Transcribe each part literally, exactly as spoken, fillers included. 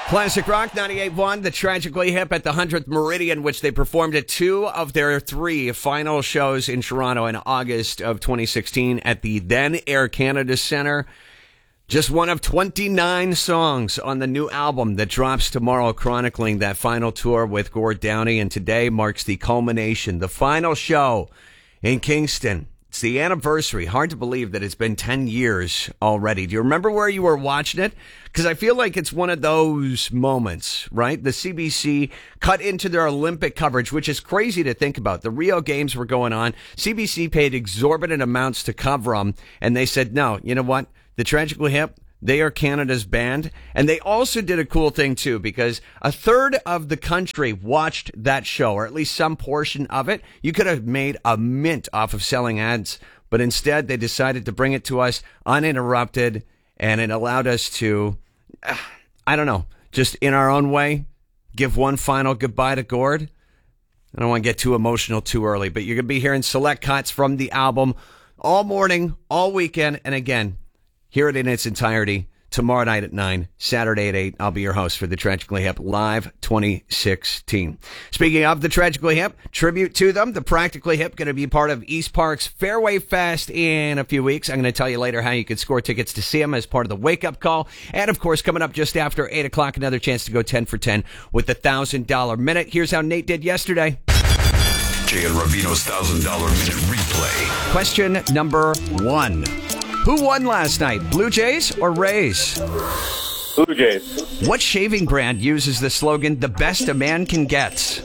Classic Rock ninety-eight point one, the Tragically Hip at the hundredth Meridian, which they performed at two of their three final shows in Toronto in August of twenty sixteen at the then Air Canada Centre. Just one of twenty-nine songs on the new album that drops tomorrow, chronicling that final tour with Gord Downie, and today marks the culmination, the final show in Kingston. It's the anniversary. Hard to believe that it's been ten years already. Do you remember where you were watching it? Because I feel like it's one of those moments, right? The C B C cut into their Olympic coverage, which is crazy to think about. The Rio Games were going on. C B C paid exorbitant amounts to cover them, and they said, no, you know what? The Tragically Hip, they are Canada's band. And they also did a cool thing, too, because a third of the country watched that show, or at least some portion of it. You could have made a mint off of selling ads, but instead they decided to bring it to us uninterrupted, and it allowed us to, uh, I don't know, just in our own way, give one final goodbye to Gord. I don't want to get too emotional too early, but you're going to be hearing select cuts from the album all morning, all weekend, and again, hear it in its entirety tomorrow night at nine, Saturday at eight. I'll be your host for the Tragically Hip Live twenty sixteen. Speaking of the Tragically Hip, tribute to them, the Practically Hip going to be part of East Park's Fairway Fest in a few weeks. I'm going to tell you later how you can score tickets to see them as part of the wake-up call. And, of course, coming up just after eight o'clock, another chance to go ten for ten with the one thousand dollars minute. Here's how Nate did yesterday. Jay and Ravino's one thousand dollars minute replay. Question number one. Who won last night, Blue Jays or Rays? Blue Jays. What shaving brand uses the slogan, the best a man can get?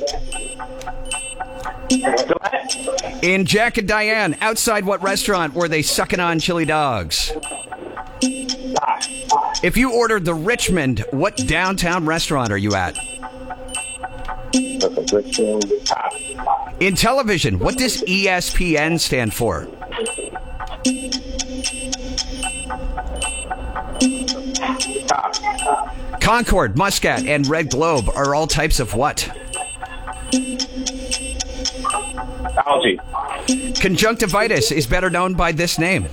In Jack and Diane, outside what restaurant were they sucking on chili dogs? If you ordered the Richmond, what downtown restaurant are you at? In television, what does E S P N stand for? Concord, Muscat, and Red Globe are all types of what? Algae. Conjunctivitis is better known by this name.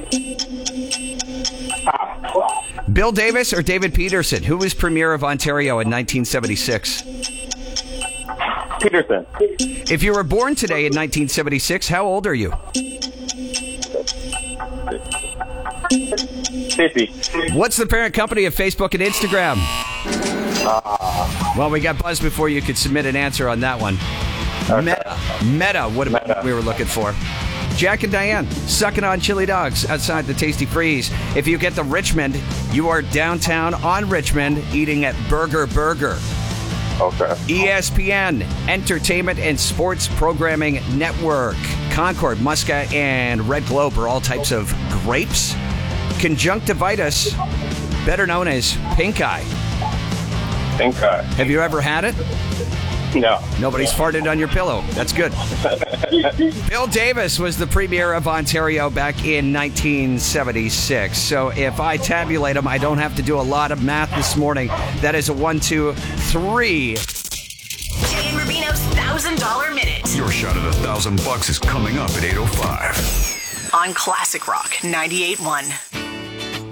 Bill Davis or David Peterson? Who was Premier of Ontario in nineteen seventy-six? Peterson. If you were born today in nineteen seventy-six, how old are you? fifty. What's the parent company of Facebook and Instagram? Uh, well, we got buzzed before you could submit an answer on that one. Okay. Meta. Meta, what Meta. we were looking for. Jack and Diane, sucking on chili dogs outside the Tasty Freeze. If you get the Richmond, you are downtown on Richmond eating at Burger Burger. Okay. E S P N, Entertainment and Sports Programming Network. Concord, Muscat, and Red Globe are all types of grapes. Conjunctivitis, better known as pink eye. Pink eye. Have you ever had it? No. Nobody's farted on your pillow. That's good. Bill Davis was the Premier of Ontario back in nineteen seventy-six. So if I tabulate them, I don't have to do a lot of math this morning. That is a one, two, three. Jay and Ravino's one thousand dollars minute. Your shot at a thousand bucks is coming up at eight oh five. On Classic Rock ninety-eight point one.